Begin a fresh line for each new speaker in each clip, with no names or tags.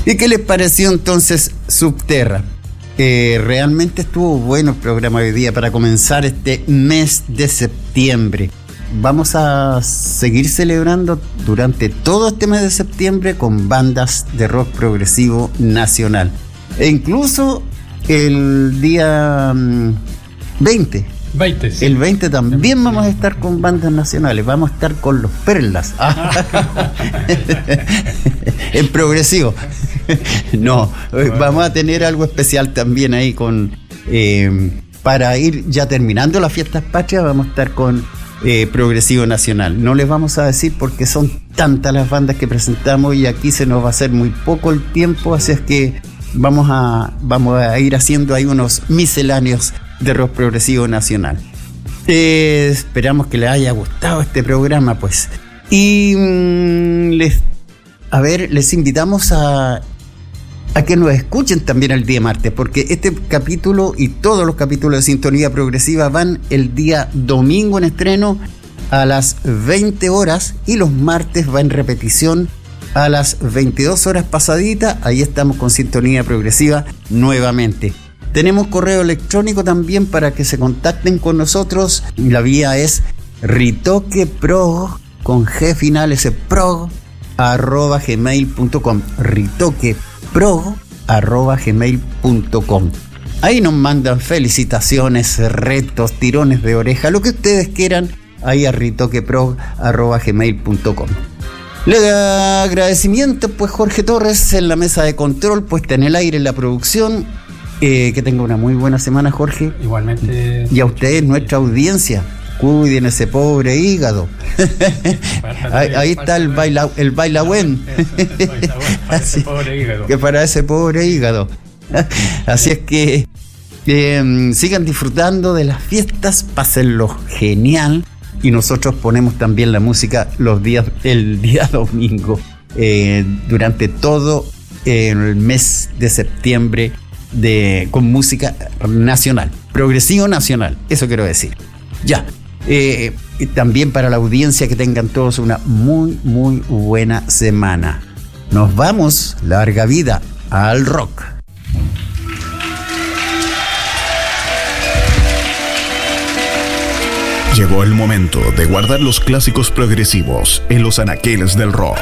¿Y qué les pareció entonces Subterra? Realmente estuvo bueno el programa de hoy día para comenzar este mes de septiembre. Vamos a seguir celebrando durante todo este mes de septiembre con bandas de rock progresivo nacional. E incluso el día 20, sí. El 20 también vamos a estar con bandas nacionales. Vamos a estar con los Perlas. En progresivo. No, vamos a tener algo especial también ahí con para ir ya terminando las fiestas patrias. Vamos a estar con progresivo nacional. No les vamos a decir porque son tantas las bandas que presentamos y aquí se nos va a hacer muy poco el tiempo, así es que vamos a ir haciendo ahí unos misceláneos de rock progresivo nacional. Esperamos que les haya gustado este programa, pues. Y les invitamos a que nos escuchen también el día martes, porque este capítulo y todos los capítulos de Sintonía Progresiva van el día domingo en estreno a las 20 horas y los martes va en repetición a las 22 horas pasaditas. Ahí estamos con Sintonía Progresiva nuevamente. Tenemos correo electrónico también para que se contacten con nosotros. La vía es ritoqueprog con G final, ese prog @gmail.com, ritoqueprog@gmail.com. Ahí nos mandan felicitaciones, retos, tirones de oreja, lo que ustedes quieran, ahí a ritoqueprog@gmail.com. Le agradecimiento pues Jorge Torres en la mesa de control, puesta en el aire en la producción. Que tenga una muy buena semana, Jorge.
Igualmente.
Y a ustedes, nuestra audiencia, cuiden ese pobre hígado. Ahí está el bailagüen. Que para ese pobre hígado. Así es que sigan disfrutando de las fiestas, pásenlo genial. Y nosotros ponemos también la música el día domingo, durante todo el mes de septiembre, con música nacional, progresivo nacional, eso quiero decir. Ya. Y también para la audiencia, que tengan todos una muy, muy buena semana. Nos vamos, larga vida al rock.
Llegó el momento de guardar los clásicos progresivos en los anaqueles del rock.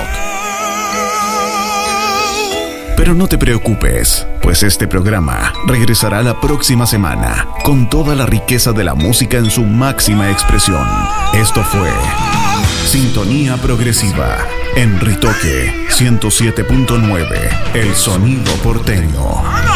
Pero no te preocupes, pues este programa regresará la próxima semana con toda la riqueza de la música en su máxima expresión. Esto fue Sintonía Progresiva en Ritoque 107.9, el sonido porteño.